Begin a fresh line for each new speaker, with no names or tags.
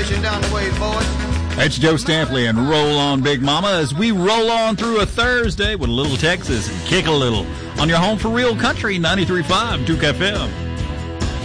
crashing down the ways, boys.
That's Joe Stampley and Roll On Big Mama as we roll on through a Thursday with a little Texas and kick a little on your home for real country, 93.5 Duke FM.